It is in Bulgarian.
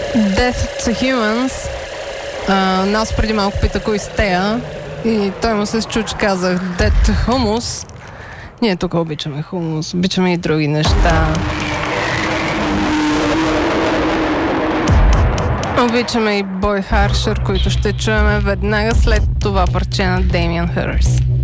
Death to Humans. Нас преди малко пита кои сте тея и той му се счу, че казах Death to Hummus. Ние тук обичаме хумус, обичаме и други неща. Обичаме и Boy Harsher, които ще чуем веднага след това парче на Damien Hirst.